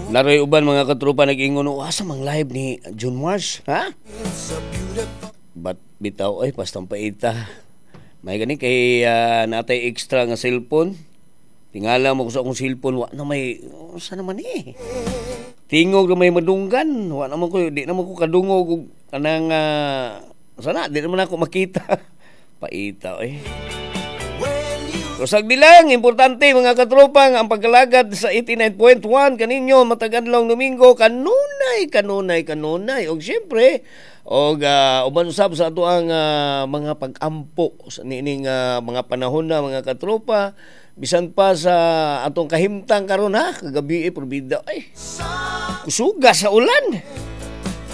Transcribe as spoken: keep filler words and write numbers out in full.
Laroy uban mga katropa nag-ingon, "Oh, asa mang live ni June Mars, ha?" Bat bitaw ay pastang paita. May gani kay uh, natay extra nga cellphone. Tingala mo ko sa akong cellphone, wa na may sa naman eh. Tingog na may madunggan, wa naman ko di naman ko kadungog og anang uh, sana di naman ako makita. Paita eh. So sagdilang, importante mga katropa ang pagkalagad sa eighty-nine point one kaninyo matagadlong Domingo kanunay kanunay kanunay og syempre og uh, uban usab sa ato ang uh, mga pag-ampo sa nining uh, mga panahon na mga katropa bisan pa sa atong kahimtang karon ha kagabi eh, probida ay kusuga sa ulan.